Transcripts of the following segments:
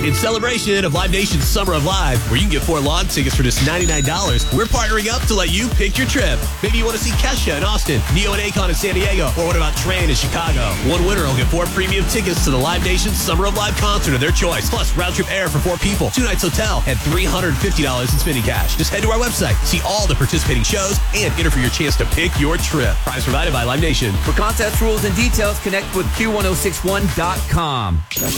In celebration of Live Nation's Summer of Live, where you can get 4 lawn tickets for just $99, we're partnering up to let you pick your trip. Maybe you want to see Kesha in Austin, Neo and Akon in San Diego, or what about Train in Chicago? One winner will get 4 premium tickets to the Live Nation's Summer of Live concert of their choice, plus round-trip air for 4 people, 2 nights hotel, and $350 in spending cash. Just head to our website, see all the participating shows, and enter for your chance to pick your trip. Prize provided by Live Nation. For contest rules and details, connect with Q1061.com.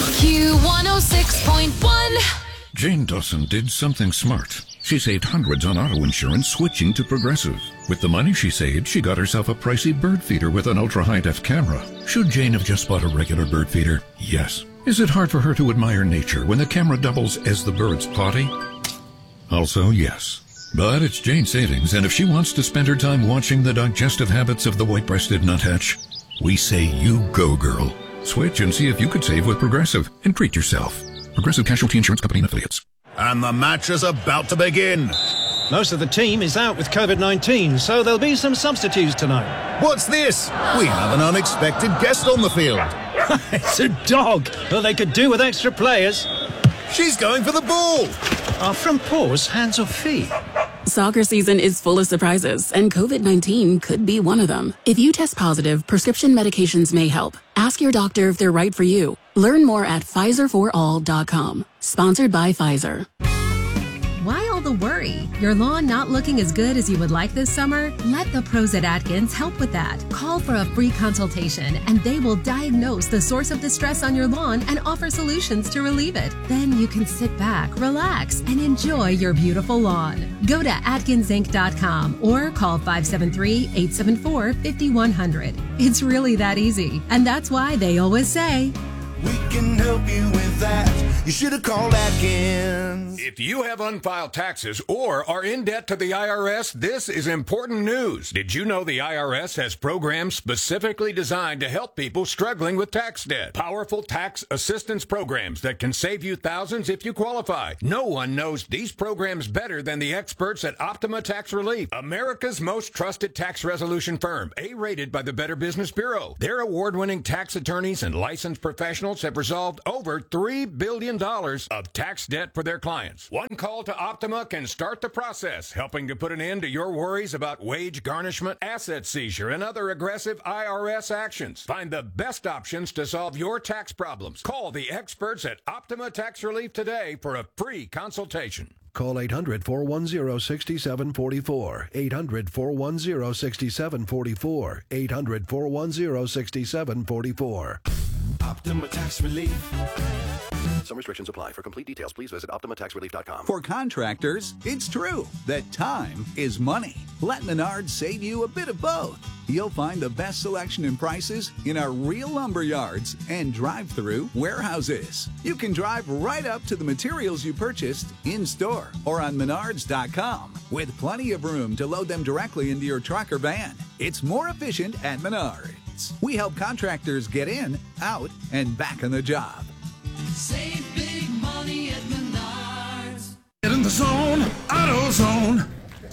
Q106.1. Jane Dawson did something smart. She saved hundreds on auto insurance switching to Progressive. With the money she saved, she got herself a pricey bird feeder with an ultra-high-def camera. Should Jane have just bought a regular bird feeder? Yes. Is it hard for her to admire nature when the camera doubles as the bird's potty? Also, yes. But it's Jane's savings, and if she wants to spend her time watching the digestive habits of the white-breasted nuthatch, we say you go, girl. Switch and see if you could save with Progressive and treat yourself. Progressive Casualty Insurance Company and Affiliates. And the match is about to begin. Most of the team is out with COVID-19, so there'll be some substitutes tonight. What's this? We have an unexpected guest on the field. It's a dog. Well, they could do with extra players. She's going for the ball. Are from paws, hands or feet? Soccer season is full of surprises, and COVID-19 could be one of them. If you test positive, prescription medications may help. Ask your doctor if they're right for you. Learn more at PfizerForAll.com. Sponsored by Pfizer. Why all the worry? Your lawn not looking as good as you would like this summer? Let the pros at Atkins help with that. Call for a free consultation and they will diagnose the source of the stress on your lawn and offer solutions to relieve it. Then you can sit back, relax, and enjoy your beautiful lawn. Go to AtkinsInc.com or call 573-874-5100. It's really that easy. And that's why they always say, we can help you with that. You should have called Atkins. If you have unfiled taxes or are in debt to the IRS, this is important news. Did you know the IRS has programs specifically designed to help people struggling with tax debt? Powerful tax assistance programs that can save you thousands if you qualify. No one knows these programs better than the experts at Optima Tax Relief, America's most trusted tax resolution firm, A-rated by the Better Business Bureau. Their award-winning tax attorneys and licensed professionals have resolved over $3 billion of tax debt for their clients. One call to Optima can start the process, helping to put an end to your worries about wage garnishment, asset seizure, and other aggressive IRS actions. Find the best options to solve your tax problems. Call the experts at Optima Tax Relief today for a free consultation. Call 800-410-6744. 800-410-6744. 800-410-6744. Optima Tax Relief. Some restrictions apply. For complete details, please visit OptimaTaxRelief.com. For contractors, it's true that time is money. Let Menards save you a bit of both. You'll find the best selection and prices in our real lumber yards and drive-through warehouses. You can drive right up to the materials you purchased in-store or on Menards.com with plenty of room to load them directly into your truck or van. It's more efficient at Menards. We help contractors get in, out, and back on the job. Save big money at Menards. Get in the zone, AutoZone.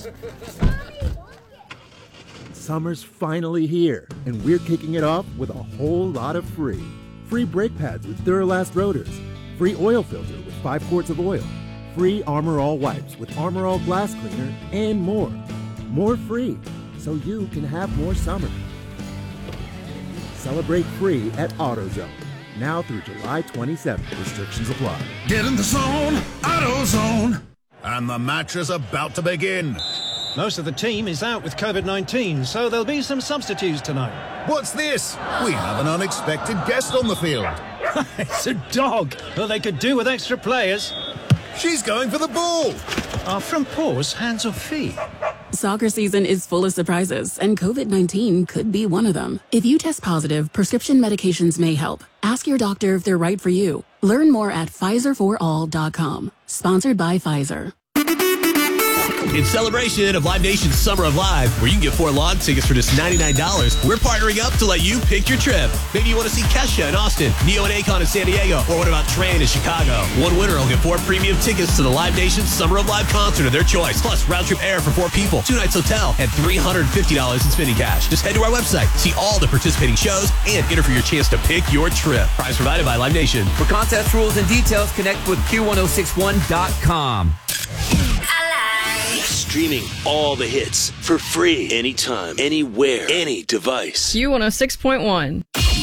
Summer's finally here, and we're kicking it off with a whole lot of free. Free brake pads with Duralast rotors. Free oil filter with 5 quarts of oil. Free Armor All wipes with Armor All glass cleaner, and more. More free, so you can have more summer. Celebrate free at AutoZone. Now through July 27th. Restrictions apply. Get in the zone, AutoZone. And the match is about to begin. Most of the team is out with COVID-19, so there'll be some substitutes tonight. What's this? We have an unexpected guest on the field. It's a dog. Well, they could do with extra players. She's going for the ball. Are from paws, hands or feet? Soccer season is full of surprises, and COVID-19 could be one of them. If you test positive, prescription medications may help. Ask your doctor if they're right for you. Learn more at PfizerForAll.com. Sponsored by Pfizer. In celebration of Live Nation's Summer of Live, where you can get 4 lawn tickets for just $99, we're partnering up to let you pick your trip. Maybe you want to see Kesha in Austin, Neo and Akon in San Diego, or what about Train in Chicago? One winner will get 4 premium tickets to the Live Nation's Summer of Live concert of their choice, plus round-trip air for 4 people, 2 nights hotel, and $350 in spending cash. Just head to our website, see all the participating shows, and enter for your chance to pick your trip. Prize provided by Live Nation. For contest rules and details, connect with Q1061.com. Streaming all the hits for free anytime, anywhere, any device. Q106.1.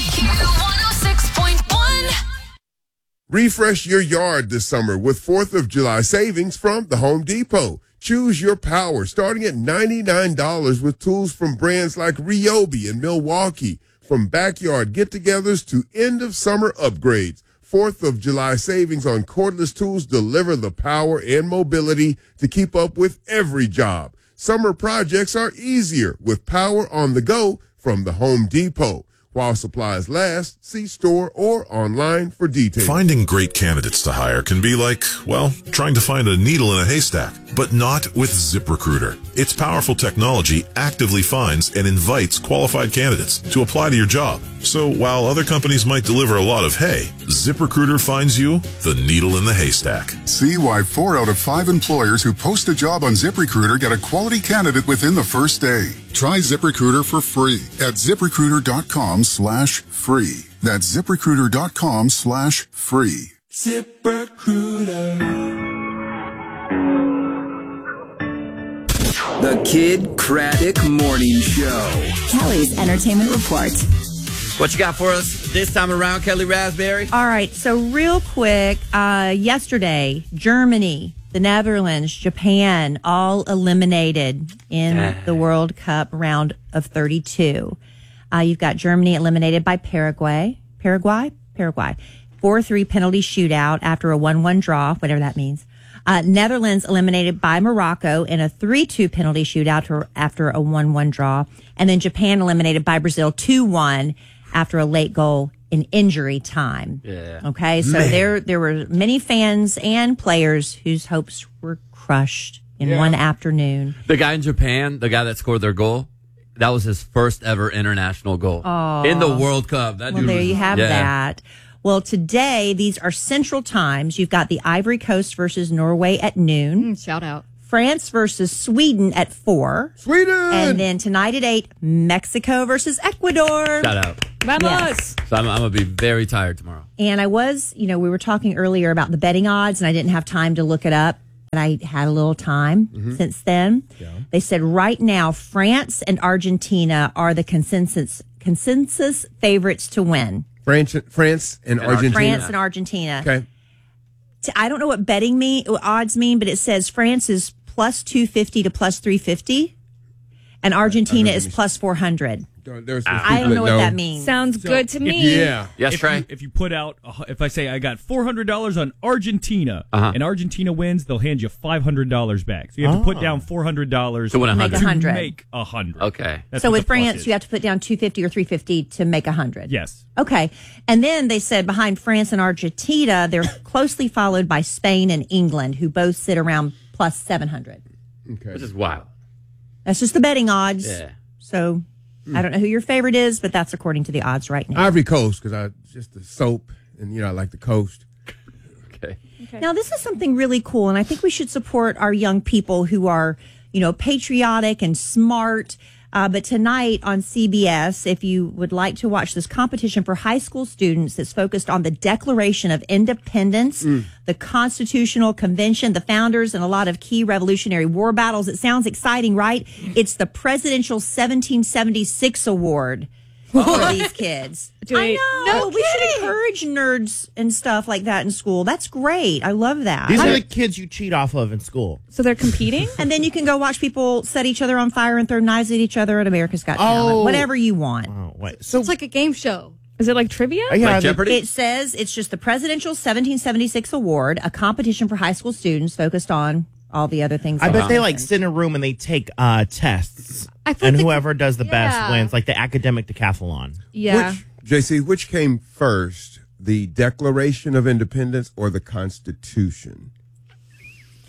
Q106.1. Refresh your yard this summer with 4th of July savings from the Home Depot. Choose your power starting at $99 with tools from brands like Ryobi and Milwaukee. From backyard get-togethers to end-of-summer upgrades, 4th of July savings on cordless tools deliver the power and mobility to keep up with every job. Summer projects are easier with power on the go from the Home Depot. While supplies last, see store or online for details. Finding great candidates to hire can be like, well, trying to find a needle in a haystack, but not with ZipRecruiter. Its powerful technology actively finds and invites qualified candidates to apply to your job. So while other companies might deliver a lot of hay, ZipRecruiter finds you the needle in the haystack. See why 4 out of 5 employers who post a job on ZipRecruiter get a quality candidate within the first day. Try ZipRecruiter for free at ZipRecruiter.com/free. That's ZipRecruiter.com/free. ZipRecruiter. The Kid Craddock Morning Show. Kelly's Entertainment Report. What you got for us this time around, Kelly Raspberry? All right, so real quick, yesterday, Germany, the Netherlands, Japan, all eliminated in the World Cup round of 32. You've got Germany eliminated by Paraguay. 4-3 penalty shootout after a 1-1 draw, whatever that means. Netherlands eliminated by Morocco in a 3-2 penalty shootout after a 1-1 draw. And then Japan eliminated by Brazil 2-1 after a late goal in injury time. Yeah. Okay, so there were many fans and players whose hopes were crushed in one afternoon. The guy in Japan, the guy that scored their goal, that was his first ever international goal in the World Cup. That dude there was, you have that. Well, today, these are Central Times. You've got the Ivory Coast versus Norway at noon. Shout out. France versus Sweden at 4. Sweden! And then tonight at 8, Mexico versus Ecuador. Shout out. Vamos! Yes. So I'm going to be very tired tomorrow. And I was, we were talking earlier about the betting odds, and I didn't have time to look it up. But I had a little time since then. Yeah. They said right now, France and Argentina are the consensus favorites to win. France and Argentina. France and Argentina. Okay. I don't know what odds mean, but it says France is plus 250 to plus 350, and Argentina is plus 400. I don't know what that means. Sounds good to me. Yes, Trey. If you put out, if I say I got $400 on Argentina, and Argentina wins, they'll hand you $500 back. So you have to put down $400 to win 100. To make 100. Okay. So with France, you have to put down 250 or 350 to make 100. Yes. Okay. And then they said behind France and Argentina, they're closely followed by Spain and England, who both sit around plus 700. Okay. This is wild. That's just the betting odds. Yeah. So I don't know who your favorite is, but that's according to the odds right now. Ivory Coast, because I just the soap, and I like the coast. Okay. Now this is something really cool, and I think we should support our young people who are, patriotic and smart. But tonight on CBS, if you would like to watch this competition for high school students that's focused on the Declaration of Independence, the Constitutional Convention, the founders, and a lot of key Revolutionary War battles. It sounds exciting, right? It's the Presidential 1776 Award for these kids. I know. We should encourage nerds and stuff like that in school. That's great. I love that. These are the kids you cheat off of in school. So they're competing? And then you can go watch people set each other on fire and throw knives at each other at America's Got Talent. Whatever you want. Oh, wait. So it's like a game show. Is it like trivia? Like Jeopardy? It says it's just the Presidential 1776 Award, a competition for high school students focused on all the other things. I bet they sit in a room and they take tests. And whoever does the best wins, like the academic decathlon. Yeah. Which came first, the Declaration of Independence or the Constitution?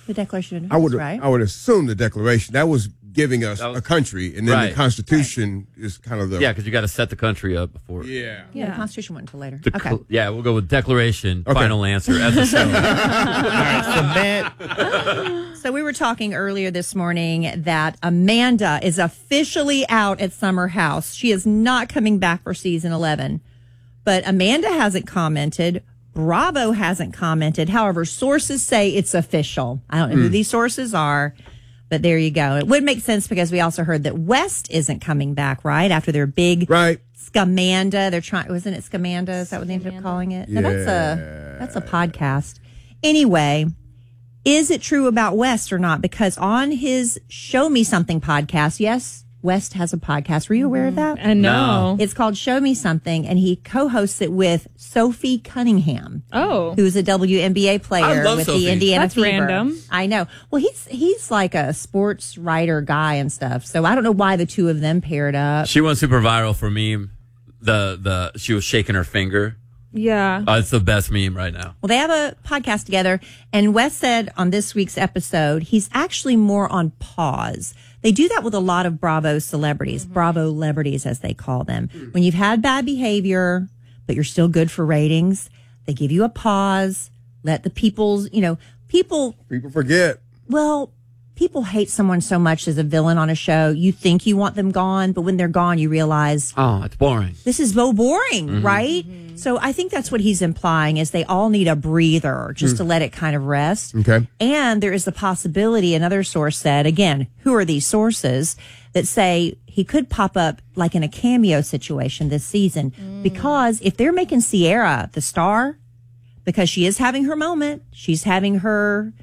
The Declaration of I would Independence, right? I would assume the Declaration that was giving us a country, and then the Constitution is kind of the because you got to set the country up before. Yeah, the Constitution wasn't until later. We'll go with Declaration. Final answer as a show. All right, submit. So we were talking earlier this morning that Amanda is officially out at Summer House. She is not coming back for season 11, but Amanda hasn't commented. Bravo hasn't commented. However, sources say it's official. I don't know who these sources are. But there you go. It would make sense because we also heard that West isn't coming back, right? After their big Scamanda. They're trying, wasn't it Scamanda? Is that what they ended up calling it? Yeah. No, that's a podcast. Anyway, is it true about West or not? Because on his Show Me Something podcast, yes, West has a podcast. Were you aware of that? No. It's called Show Me Something, and he co-hosts it with Sophie Cunningham. Oh. Who's a WNBA player with Sophie. the Indiana That's Fever. random. I know. Well, he's like a sports writer guy and stuff, so I don't know why the two of them paired up. She went super viral for meme. She was shaking her finger. Yeah. It's the best meme right now. Well, they have a podcast together, and Wes said on this week's episode, he's actually more on pause. They do that with a lot of Bravo celebrities, Bravo celebrities, as they call them. When you've had bad behavior, but you're still good for ratings, they give you a pause, let the people forget. Well, people hate someone so much as a villain on a show. You think you want them gone, but when they're gone, you realize, oh, it's boring. This is so boring, right? So I think that's what he's implying is they all need a breather just to let it kind of rest. Okay. And there is the possibility, another source said, again, who are these sources that say he could pop up like in a cameo situation this season? Because if they're making Sierra the star, because she is having her moment, she's having her,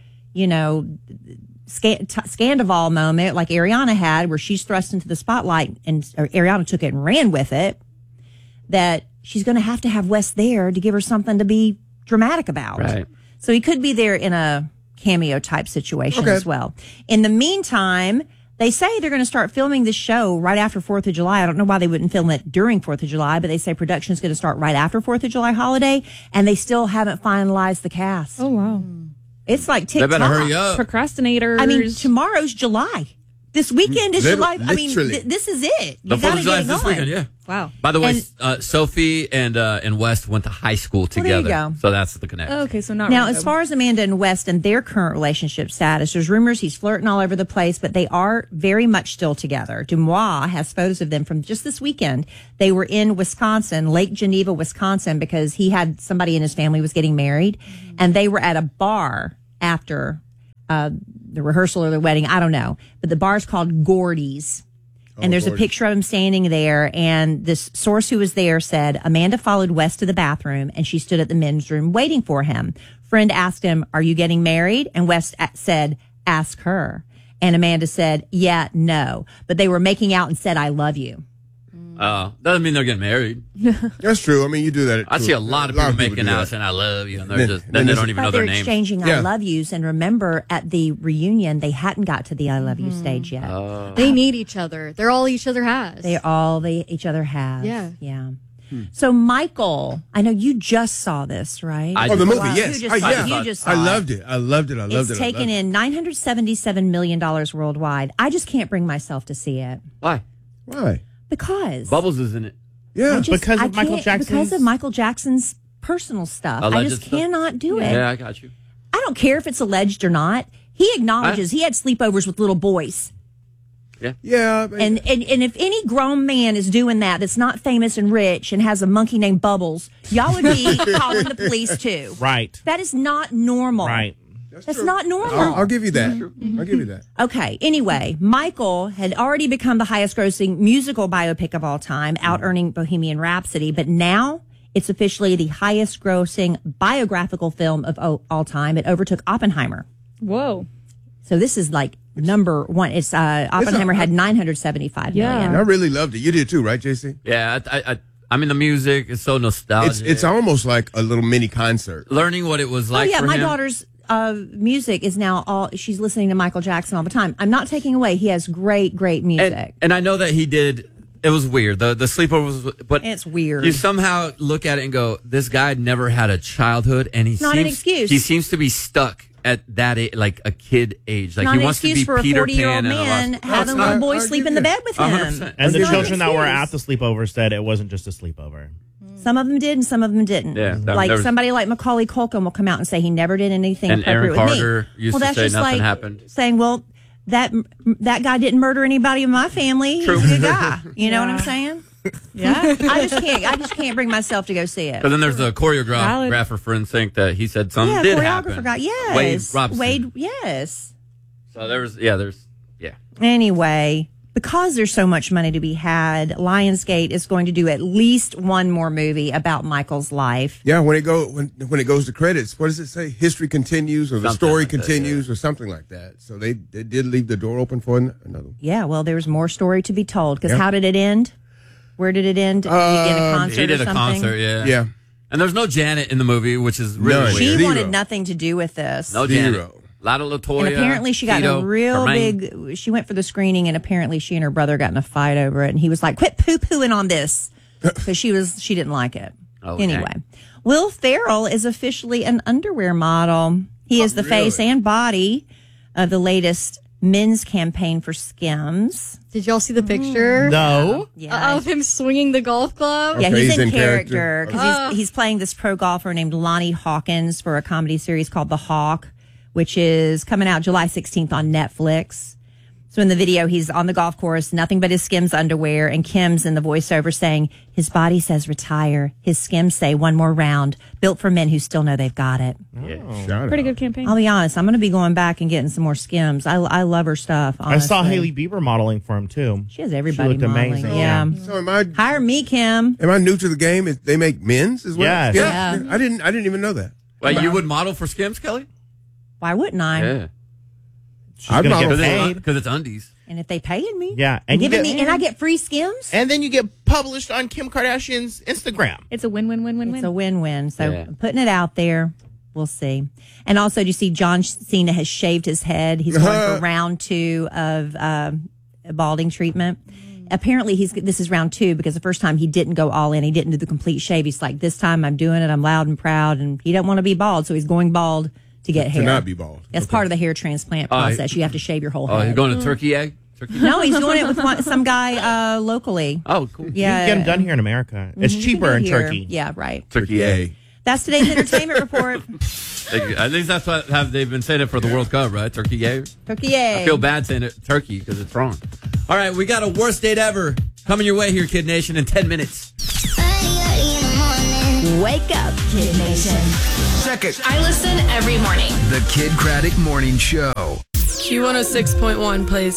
Scandival moment like Ariana had where she's thrust into the spotlight and Ariana took it and ran with it, that she's going to have Wes there to give her something to be dramatic about. Right. So he could be there in a cameo type situation as well. In the meantime, they say they're going to start filming this show right after 4th of July. I don't know why they wouldn't film it during 4th of July, but they say production is going to start right after 4th of July holiday, and they still haven't finalized the cast. Oh, wow. It's like TikTok. They better hurry up. Procrastinators. I mean, tomorrow's July. This weekend is July. I mean, literally. This is it. The You got 4th to of July get is it this going. weekend, yeah. Wow. By the way, Sophie and West went to high school Well, there you together. go. So that's the connection. Okay, so not Now, random. as far as Amanda and West and their current relationship status, there's rumors he's flirting all over the place, but they are very much still together. Dumois has photos of them from just this weekend. They were in Wisconsin, Lake Geneva, Wisconsin, because he had somebody in his family was getting married, and they were at a bar after the rehearsal or the wedding. I don't know, but the bar's called Gordy's. And there's a picture of him standing there, and this source who was there said Amanda followed West to the bathroom, and she stood at the men's room waiting for him. Friend asked him, "Are you getting married?" And West said, "Ask her." And Amanda said, "Yeah, no." But they were making out and said, "I love you." Doesn't mean they're getting married. That's true. I mean, you do that. I see a lot of people making do out that. saying "I love you," and they're then they don't even know But they're their names. exchanging "I love yous." And remember, at the reunion, they hadn't got to the "I love you" stage yet. They need each other. They're all each other has. Each other have. Yeah. Yeah. So, Michael, I know you just saw this, right? The movie, Wow, yes. You just saw I it. loved it. I loved it. It's taken in $977 million worldwide. I just can't bring myself to see it. Why? Because Bubbles is in it. Yeah, because of Michael Jackson's. Because of Michael Jackson's personal stuff. I Alleged just stuff? cannot do it. Yeah, I got you. I don't care if it's alleged or not. He acknowledges he had sleepovers with little boys. Yeah. And if any grown man is doing that's not famous and rich and has a monkey named Bubbles, y'all would be calling the police too. Right. That is not normal. Right. That's not normal. I'll give you that. I'll give you that. Okay. Anyway, Michael had already become the highest grossing musical biopic of all time, out earning Bohemian Rhapsody. But now it's officially the highest grossing biographical film of all time. It overtook Oppenheimer. Whoa. So this is like number one. It's Oppenheimer had 975 million. I really loved it. You did too, right, JC? Yeah, I mean the music is so nostalgic. It's almost like a little mini concert. Learning what it was like. Oh yeah, for my him. daughter's music is now she's listening to Michael Jackson all the time. I'm not taking away. He has great music. And I know that he did. It was weird. The sleepover was, but it's weird. You somehow look at it and go, "This guy never had a childhood," and It's not an excuse. He seems to be stuck at that age, like a kid age. Like Not he an wants to excuse be for a Peter 40-year-old Pan man having a little boy sleep in the bed with him. 100%. And the It's not children an that were excuse. at the sleepover said it wasn't just a sleepover. Some of them did and some of them didn't. Yeah, like somebody like Macaulay Culkin will come out and say he never did anything And appropriate Aaron with Carter me. used to that's say just nothing like happened. saying, well, that guy didn't murder anybody in my family. True. He's a good guy. You know what I'm saying? Yeah. I just can't bring myself to go see it. But then there's the choreographer for NSYNC that he said something did happen. choreographer guy. Yes. Wade Robson. Wade, yes. So there's. Anyway, because there's so much money to be had, Lionsgate is going to do at least one more movie about Michael's life. Yeah, when it goes to credits, what does it say? History continues, or the Something story like that, continues, or something like that. So they did leave the door open for another one. Yeah, well, there's more story to be told. Because how did it end? Where did it end? In a concert He did or a something? concert, yeah. Yeah. And there's no Janet in the movie, which is really She weird. wanted nothing to do with this. No Janet. Lada LaToya. And apparently she got Tito, a real Hermione. big, she went for the screening and apparently she and her brother got in a fight over it. And he was like, quit poo-pooing on this. Because she didn't like it. Okay. Anyway, Will Ferrell is officially an underwear model. He is the face and body of the latest men's campaign for Skims. Did y'all see the picture? No. Yeah. Of him swinging the golf club? Yeah, Okay, he's he's in in character character. because he's playing this pro golfer named Lonnie Hawkins for a comedy series called The Hawk, which is coming out July 16th on Netflix. So in the video, he's on the golf course, nothing but his Skims underwear, and Kim's in the voiceover saying, his body says retire, his Skims say one more round, built for men who still know they've got it. Pretty good campaign. I'll be honest, I'm going to be going back and getting some more Skims. I love her stuff, honestly. I saw Hailey Bieber modeling for him too. She has everybody She looked modeling. amazing. Yeah. So am I? Hire me, Kim. Am I new to the game? They make men's as well. Yes. Yeah. I didn't even know that. Well, you would model for Skims, Kelly? Why wouldn't I? Yeah. I'd gonna model get paid. Because it's undies. And if they paying me, Yeah, and you giving get, me, and I get free Skims. and then you get published on Kim Kardashian's Instagram. It's a win-win-win-win-win. It's a win-win. So Yeah. I'm putting it out there. We'll see. And also, do you see John Cena has shaved his head? He's going for round 2 of balding treatment. Apparently, this is round 2 because the first time he didn't go all in. He didn't do the complete shave. He's like, this time I'm doing it. I'm loud and proud. And he doesn't want to be bald, so he's going bald to get hair. To not be bald. That's part of the hair transplant process. You have to shave your whole Oh, head. he's going to Turkey Egg? Turkey? No, he's doing it with some guy locally. Oh, cool. Yeah, You can get them done here in America. It's You can cheaper do it in here. Turkey. Yeah, right. Turkey Egg. That's today's entertainment report. At least that's what they've been saying it for the World Cup, right? Turkey Egg. Turkey egg. I feel bad saying it Turkey because it's wrong. All right, we got a worst date ever coming your way here, Kid Nation, in 10 minutes. Wake up, Kid Nation. Second, I listen every morning. the Kid Craddock Morning Show. Q106.1 plays